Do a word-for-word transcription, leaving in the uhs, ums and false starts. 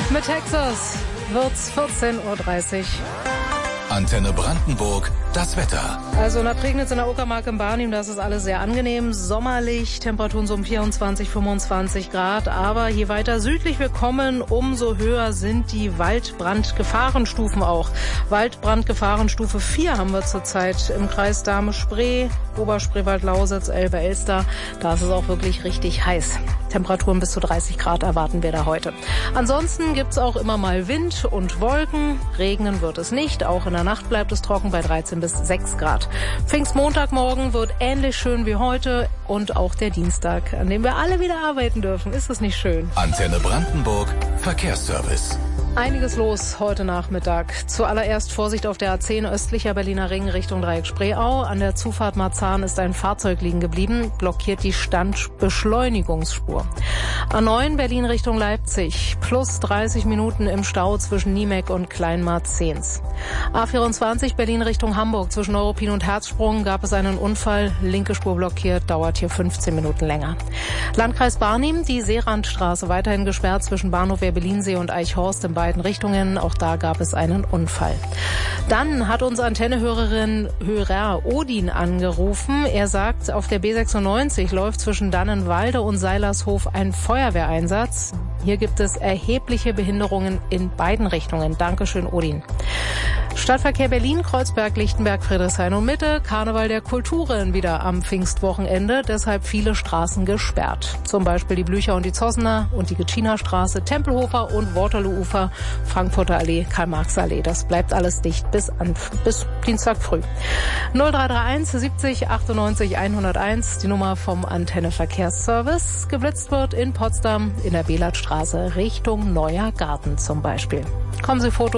Mit Texas wird's vierzehn Uhr dreißig. Antenne Brandenburg, das Wetter. Also nach Prignitz in der Uckermark im Barnim, das ist alles sehr angenehm, sommerlich, Temperaturen so um vierundzwanzig, fünfundzwanzig Grad. Aber je weiter südlich wir kommen, umso höher sind die Waldbrandgefahrenstufen auch. Waldbrandgefahrenstufe vier haben wir zurzeit im Kreis Dahme-Spree, Oberspreewald-Lausitz, Elbe-Elster. Da ist es auch wirklich richtig heiß. Temperaturen bis zu dreißig Grad erwarten wir da heute. Ansonsten gibt's auch immer mal Wind und Wolken. Regnen wird es nicht. Auch in der Nacht bleibt es trocken bei dreizehn bis sechs Grad. Pfingstmontagmorgen wird ähnlich schön wie heute und auch der Dienstag, an dem wir alle wieder arbeiten dürfen. Ist das nicht schön? Antenne Brandenburg, Verkehrsservice. Einiges los heute Nachmittag. Zuallererst Vorsicht auf der A zehn östlicher Berliner Ring Richtung Dreieck Spreeau. An der Zufahrt Marzahn ist ein Fahrzeug liegen geblieben, blockiert die Standbeschleunigungsspur. A neun Berlin Richtung Leipzig, plus dreißig Minuten im Stau zwischen Niemek und Kleinmarzens. A vierundzwanzig Berlin Richtung Hamburg, zwischen Neuruppin und Herzsprung gab es einen Unfall, linke Spur blockiert, dauert hier fünfzehn Minuten länger. Landkreis Barnim, die Seerandstraße weiterhin gesperrt zwischen Bahnhof Werbelinsee und Eichhorst in beiden Richtungen. Auch da gab es einen Unfall. Dann hat uns Antennehörerin Hörer Odin angerufen. Er sagt, auf der B sechsundneunzig läuft zwischen Dannenwalde und Seilershof ein Feuerwehreinsatz. Hier gibt es erhebliche Behinderungen in beiden Richtungen. Dankeschön, Odin. Stadtverkehr Berlin, Kreuzberg, Lichtenberg, Friedrichshain und Mitte. Karneval der Kulturen wieder am Pfingstwochenende. Deshalb viele Straßen gesperrt. Zum Beispiel die Blücher und die Zossener und die Gitschiner Straße, Tempelhofer und Waterloo-Ufer, Frankfurter Allee, Karl-Marx-Allee. Das bleibt alles dicht bis, an, bis Dienstag früh. null drei drei eins siebzig achtundneunzig hunderteins, die Nummer vom Antenne Verkehrsservice. Geblitzt wird in Potsdam in der Belatstraße Richtung Neuer Garten zum Beispiel. Kommen Sie Foto